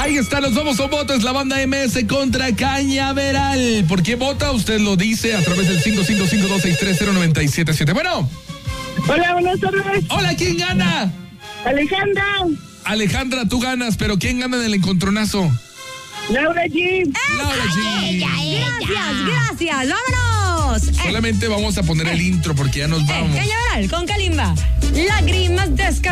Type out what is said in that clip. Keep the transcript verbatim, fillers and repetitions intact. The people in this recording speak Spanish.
Ahí está, nos vamos a votos, la banda M S contra Cañaveral. ¿Por qué vota? Usted lo dice a través del cinco cinco cinco, dos seis tres, cero nueve siete siete. Bueno. Hola, buenas tardes. Hola, ¿quién gana? Alejandra. Alejandra, tú ganas, pero ¿quién gana en el encontronazo? Laura G. Laura G. Gracias, gracias. ¡Vámonos! Solamente vamos a poner el intro porque ya nos vamos. Eh, Cañaveral con Kalimba. Lágrimas descargadas.